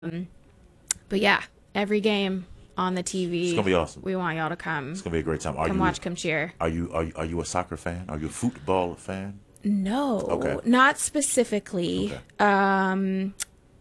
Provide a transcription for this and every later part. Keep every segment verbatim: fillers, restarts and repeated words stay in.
Um, but yeah, every game on the T V. It's gonna be awesome. We want y'all to come. It's gonna be a great time. Are come you, watch, come cheer. Are you are you, are you a soccer fan? Are you a football fan? No, Okay. not specifically. Okay. Um,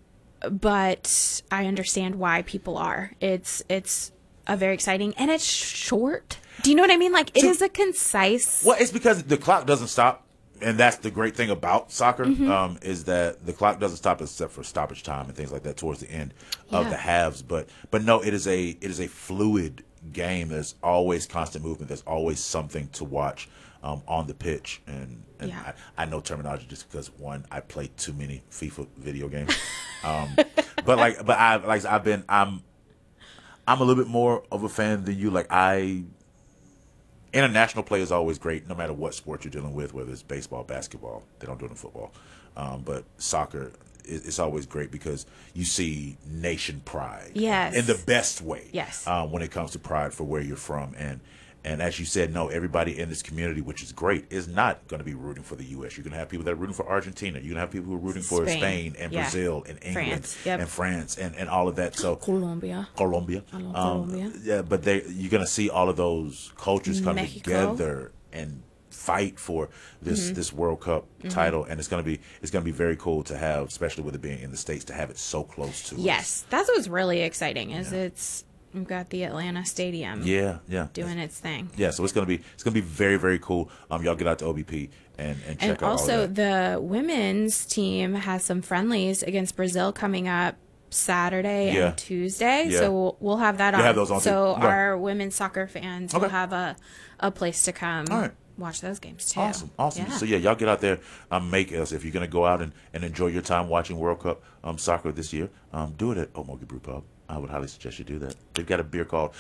but I understand why people are. It's it's a very exciting, and it's short. Do you know what I mean? Like, it So- is a concise. Well, it's because the clock doesn't stop, and that's the great thing about soccer, Mm-hmm. um, is that the clock doesn't stop except for stoppage time and things like that towards the end of Yeah. the halves. But but no, it is a it is a fluid game. There's always constant movement. There's always something to watch um, on the pitch, and, and Yeah. I, I know terminology just because one, I play too many FIFA video games, um, but like but I like I've been I'm I'm a little bit more of a fan than you. Like I. International play is always great, no matter what sport you're dealing with, whether it's baseball, basketball. They don't do it in football. Um, but soccer, is it's always great because you see nation pride. Yes. In the best way. Yes. Um, when it comes to pride for where you're from. And and as you said, no, everybody in this community, which is great, is not going to be rooting for the U S. You're going to have people that are rooting for Argentina. You're going to have people who are rooting for Spain. Spain and Yeah. Brazil and England France. Yep. and France and, and all of that. So Colombia. Colombia. I love Um, Colombia. Yeah, but they you're gonna see all of those cultures come Mexico. together and fight for this Mm-hmm. this World Cup title, and it's gonna be it's gonna be very cool to have, especially with it being in the States, to have it so close to us. Yes, that's what's really exciting. Is it's we've got the Atlanta Stadium. Yeah, yeah. Doing its thing. Yeah, so it's gonna be it's gonna be very very cool. Um, y'all get out to O B P and and check And out also, all of that. the women's team has some friendlies against Brazil coming up Saturday Yeah. and Tuesday. Yeah. So we'll, we'll have that You'll on. have those on so too. Right. our women's soccer fans will Okay. have a, a place to come All right. watch those games too. Awesome, awesome. Yeah. So yeah, y'all get out there, um, make us if you're gonna go out and, and enjoy your time watching World Cup um, soccer this year. Um, do it at Omogi Brew Pub. I would highly suggest you do that. They've got a beer called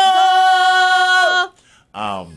Go. Um,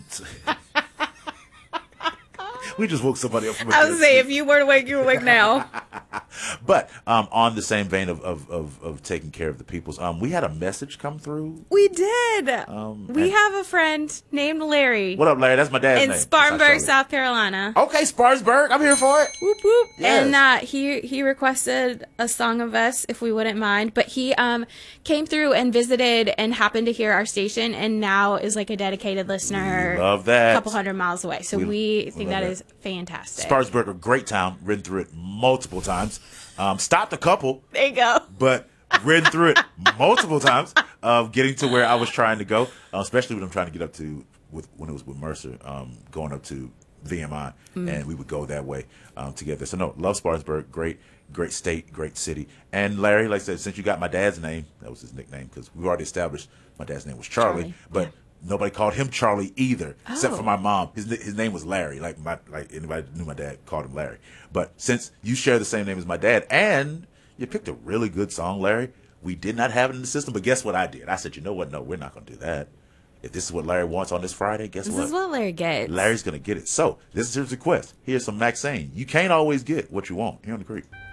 we just woke somebody up from a I dead was saying, sleep. if you were awake, you were awake now. But um, on the same vein of, of, of, of taking care of the peoples, um, we had a message come through. We did. Um, we and- have a friend named Larry What up, Larry? That's my dad's in name. Spartanburg, It's not South Carolina. Charlie. Okay, Spartanburg. I'm here for it. Whoop whoop. Yes. And uh, he he requested a song of us if we wouldn't mind. But he um came through and visited and happened to hear our station and now is like a dedicated listener. We love that. A couple hundred miles away. So We- we, we think love that that. is fantastic. Spartanburg, a great town. Ridden through it multiple times. Um, stopped a couple, there you go. but ridden through it multiple times of getting to where I was trying to go, uh, especially when I'm trying to get up to with when it was with Mercer, um, going up to V M I, Mm. and we would go that way um, together. So no, love Spartanburg, great, great state, great city. And Larry, like I said, since you got my dad's name, that was his nickname because we already established my dad's name was Charlie, Charlie, but. yeah. Nobody called him Charlie either, except Oh. for my mom. His his name was Larry. Like my like anybody that knew my dad called him Larry. But since you share the same name as my dad, and you picked a really good song, Larry, we did not have it in the system. But guess what I did? I said, you know what? No, we're not going to do that. If this is what Larry wants on this Friday, guess This what? is what Larry gets. Larry's going to get it. So this is his request. Here's some Maxine. You can't always get what you want here on the creek.